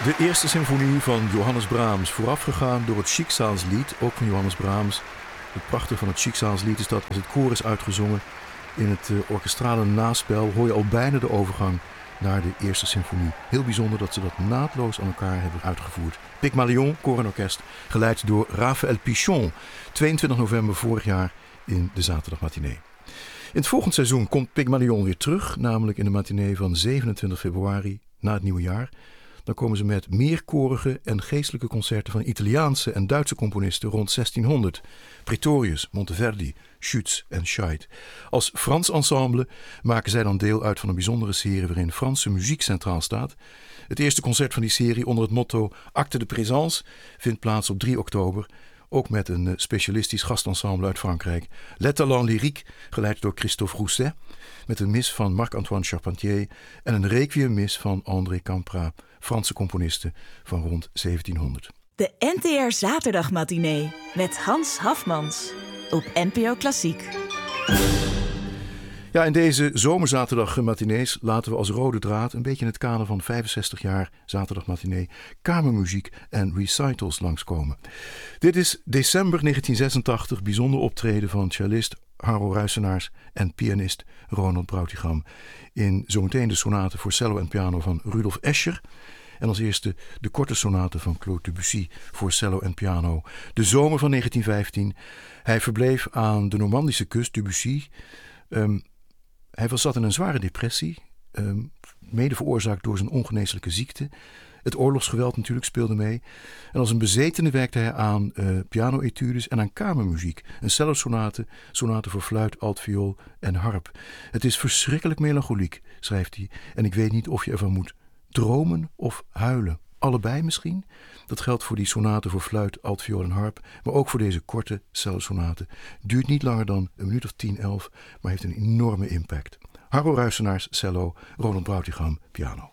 De eerste symfonie van Johannes Brahms, voorafgegaan door het Schicksalslied, ook van Johannes Brahms. Het prachtige van het Schicksalslied is dat als het koor is uitgezongen in het orkestrale naspel, hoor je al bijna de overgang naar de eerste symfonie. Heel bijzonder dat ze dat naadloos aan elkaar hebben uitgevoerd. Pygmalion, koor en orkest, geleid door Raphaël Pichon, 22 november vorig jaar in de zaterdagmatinee. In het volgend seizoen komt Pygmalion weer terug, namelijk in de matinee van 27 februari na het nieuwe jaar. Dan komen ze met meerkorige en geestelijke concerten van Italiaanse en Duitse componisten rond 1600. Pretorius, Monteverdi, Schütz en Scheidt. Als Frans ensemble maken zij dan deel uit van een bijzondere serie waarin Franse muziek centraal staat. Het eerste concert van die serie onder het motto Acte de Présence vindt plaats op 3 oktober. Ook met een specialistisch gastensemble uit Frankrijk. Les Talents Lyriques, geleid door Christophe Rousset. Met een mis van Marc-Antoine Charpentier en een requiemmis van André Campra, Franse componisten van rond 1700. De NTR Zaterdagmatinee met Hans Hafmans op NPO Klassiek. Ja, in deze zomerzaterdagmatinees laten we als rode draad, een beetje in het kader van 65 jaar zaterdagmatinee, kamermuziek en recitals langskomen. Dit is december 1986, bijzonder optreden van cellist Harro Ruisenaars en pianist Ronald Brautigam. In zometeen de sonate voor cello en piano van Rudolf Escher. En als eerste de korte sonate van Claude Debussy voor cello en piano. De zomer van 1915. Hij verbleef aan de Normandische kust, Debussy. Hij zat in een zware depressie, mede veroorzaakt door zijn ongeneeslijke ziekte. Het oorlogsgeweld natuurlijk speelde mee. En als een bezetene werkte hij aan piano-etudes en aan kamermuziek. Een cellosonate, sonate voor fluit, altviool en harp. Het is verschrikkelijk melancholiek, schrijft hij. En ik weet niet of je ervan moet dromen of huilen. Allebei misschien. Dat geldt voor die sonate voor fluit, altviool en harp. Maar ook voor deze korte cellosonate. Duurt niet langer dan een minuut of 10, 11, maar heeft een enorme impact. Harro Ruisenaars, cello, Ronald Brautigam, piano.